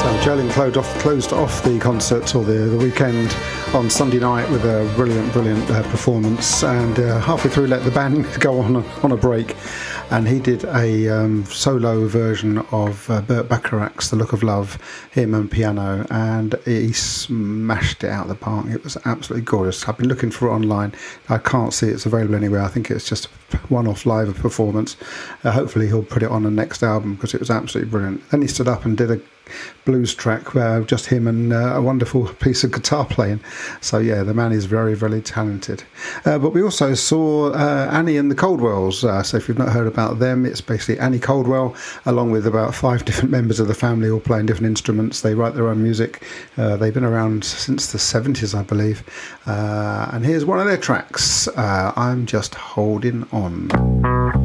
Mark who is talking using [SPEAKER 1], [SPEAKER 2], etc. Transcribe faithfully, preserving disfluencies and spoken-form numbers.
[SPEAKER 1] Jolene closed off, closed off the concert or the, the weekend on Sunday night with a brilliant, brilliant uh, performance, and uh, halfway through let the band go on a, on a break, and he did a um, solo version of uh, Burt Bacharach's The Look of Love, him and piano, and he smashed it out of the park. It was absolutely gorgeous. I've been looking for it online. I can't see it's available anywhere. I think it's just a one-off live performance. Uh, hopefully he'll put it on the next album because it was absolutely brilliant. Then he stood up and did a blues track where just him and uh, a wonderful piece of guitar playing. So yeah, the man is very, very talented. Uh, but we also saw uh, Annie and the Coldwells. Uh, so if you've not heard about them, it's basically Annie Coldwell along with about five different members of the family all playing different instruments. They write their own music. Uh, they've been around since the seventies, I believe. Uh, and here's one of their tracks, uh, I'm Just Holding On.